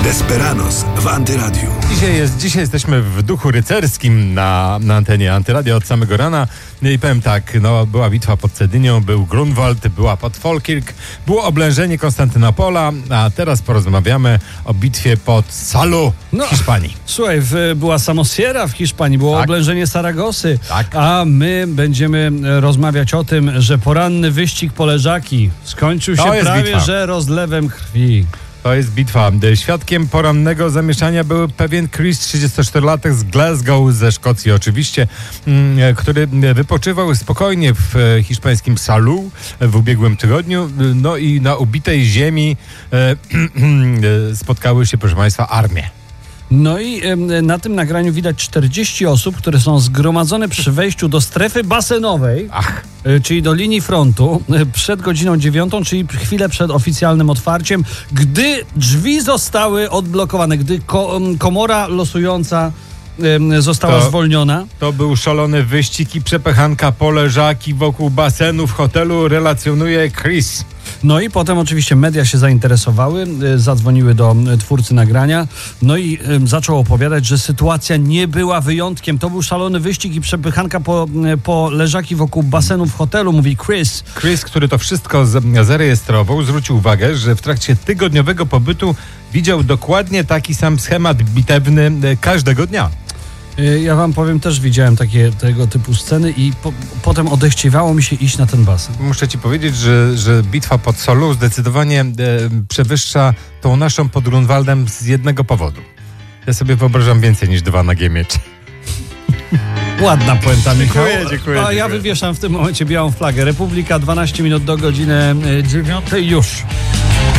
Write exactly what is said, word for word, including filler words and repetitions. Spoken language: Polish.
Desperados w Antyradiu. Dzisiaj, jest, dzisiaj jesteśmy w duchu rycerskim na, na antenie Antyradia od samego rana. I powiem tak, no, była bitwa pod Cedynią, był Grunwald, była pod Falkirk, było oblężenie Konstantynopola, a teraz porozmawiamy o bitwie pod Salu w No, Hiszpanii. Słuchaj, w, była Samosierra w Hiszpanii, było Tak. oblężenie Saragosy, Tak. a my będziemy rozmawiać o tym, że poranny wyścig po leżaki skończył To się jest prawie, bitwa. że rozlewem krwi. To jest bitwa. Świadkiem porannego zamieszania był pewien Chris, trzydziestoczterolatek z Glasgow, ze Szkocji oczywiście, mm, który wypoczywał spokojnie w e, hiszpańskim Salu w ubiegłym tygodniu. No i na ubitej ziemi e, e, spotkały się, proszę Państwa, armie. No i em, na tym nagraniu widać czterdzieści osób, które są zgromadzone przy wejściu do strefy basenowej, Ach, y, czyli do linii frontu, y, przed godziną dziewiątą, czyli chwilę przed oficjalnym otwarciem, gdy drzwi zostały odblokowane, gdy ko- em, komora losująca em, została To- zwolniona. to był szalony wyścig i przepychanka po leżaki wokół basenu w hotelu, relacjonuje Chris. No i potem oczywiście media się zainteresowały, y, zadzwoniły do y, twórcy nagrania, no i y, zaczął opowiadać, że sytuacja nie była wyjątkiem. To był szalony wyścig i przepychanka po, y, po leżaki wokół basenu w hotelu, mówi Chris. Chris, który to wszystko z- zarejestrował, zwrócił uwagę, że w trakcie tygodniowego pobytu widział dokładnie taki sam schemat bitewny e, każdego dnia. Y, Ja wam powiem, też widziałem takie tego typu sceny i po, potem odechciewało mi się iść na ten basen. Muszę ci powiedzieć, że, że bitwa pod Solu zdecydowanie e, przewyższa tą naszą pod Grunwaldem z jednego powodu. Ja sobie wyobrażam więcej niż dwa nagie miecze. Ładna puenta, Michał. Dziękuję, dziękuję, A ja dziękuję. wywieszam w tym momencie białą flagę. Republika, dwanaście minut do godziny y, dziewiątej już.